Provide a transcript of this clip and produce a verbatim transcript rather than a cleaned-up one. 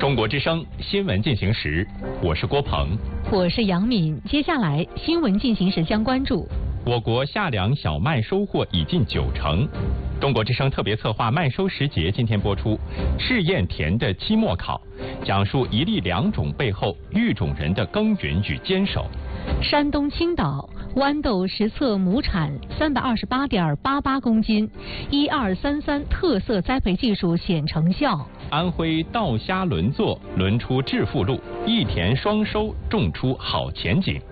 中国之声新闻进行时，我是郭鹏， 我是杨敏。接下来新闻进行时将关注： 我国夏粮小麦收获已近九成。中国之声特别策划麦收时节今天播出试验田的期末考，讲述一粒良种背后育种人的耕耘与坚守。 山东青岛豌豆实测亩产三百二十八点八八公斤，一二三三特色栽培技术显成效。 安徽稻虾轮作轮出致富路，一田双收种出好前景。